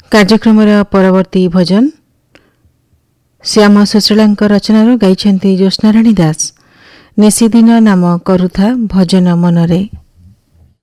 କାର୍ଯ୍ୟକ୍ରମର ପରବର୍ତ୍ତୀ ଭଜନ ଶ୍ୟାମ ସୁଶୀଳାଙ୍କ ରଚନାରୁ ଗାଇଛନ୍ତି ଜ୍ୟୋତ୍ସ୍ନାରାଣୀ ଦାସ। ନିଶିଦିନ ନାମ କରୁଥା ଭଜନ ମନରେ।